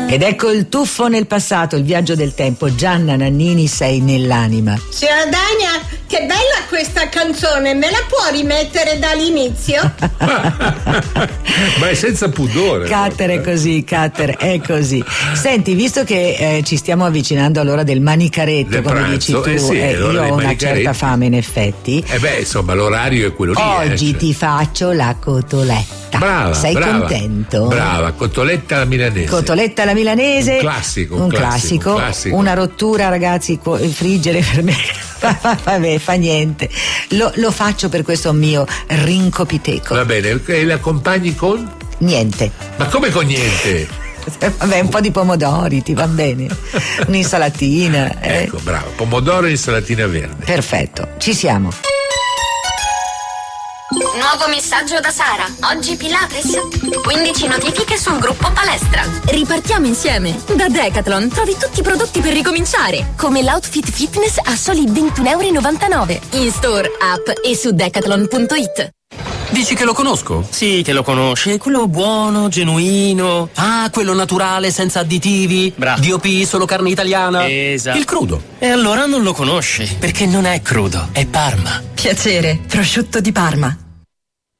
Ed ecco il tuffo nel passato, il viaggio del tempo. Gianna Nannini, Sei nell'anima. Signora Dania, che bella questa canzone, me la può rimettere dall'inizio? Ma è senza pudore. Cater è così, Cater è così. Senti, visto che ci stiamo avvicinando all'ora del manicaretto, Del come pranzo, dici tu, sì, io l'ora ho dei una manicaretti. certa fame in effetti. Insomma, l'orario è quello lì. Oggi cioè. ti faccio la cotoletta. Brava, Sei brava, contento? Brava, cotoletta alla milanese. Cotoletta alla milanese. Un classico. Una rottura, ragazzi, friggere per me. Vabbè, fa niente. Lo faccio per questo mio rincopiteco. Va bene, e la accompagni con? Niente. Ma come con niente? Vabbè, un po' di pomodori, ti va bene. Un'insalatina. Ecco, bravo. Pomodoro e insalatina verde. Perfetto, ci siamo. Nuovo messaggio da Sara. Oggi Pilates. 15 notifiche sul gruppo palestra. Ripartiamo insieme. Da Decathlon trovi tutti i prodotti per ricominciare, come l'outfit fitness a soli 21,99 €. In store, app e su decathlon.it. Dici che lo conosco? Sì, che lo conosci. È quello buono, genuino. Ah, quello naturale, senza additivi. Bravo. DOP, solo carne italiana. Esatto. Il crudo. E allora non lo conosci, perché non è crudo, è Parma. Piacere, prosciutto di Parma.